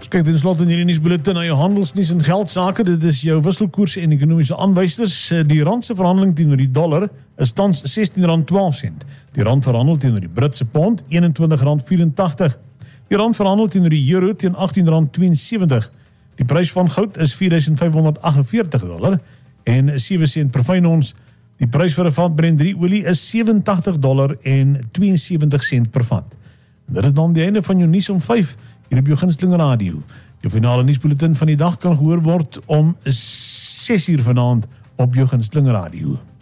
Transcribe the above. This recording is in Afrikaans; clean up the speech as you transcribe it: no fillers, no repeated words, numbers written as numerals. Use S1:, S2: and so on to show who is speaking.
S1: Kyk, ten slotte in hierdie nuusbulletin na jou handelsnuus en geldsaake. Dit is jou wisselkoers en ekonomiese aanwysers. Die rand se verhandeling teenoor die dollar is tans R16.12. Die rand verhandel teenoor die Britse pond R21.84. Die rand verhandel teenoor die euro teen R18.72. Die prys van goud is $4,548 en 7 sent per fyn ons. Die prys vir 'n vat Brent 3 olie is $87.72 per vat. En dit is dan die einde van jou nuus om 5 hier op jou gunsteling radio. Jou finale nuusbulletin van die dag kan gehoor word om 6 uur vanaand op jou gunsteling radio.